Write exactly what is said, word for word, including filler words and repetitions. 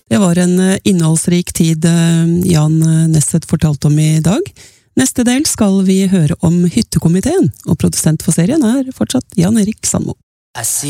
Det var en innholdsrik tid Jan Nesset fortalte om i dag. Neste del skal vi høre om hyttekomiteen, og produsent for serien er fortsatt Jan Erik Sandmo.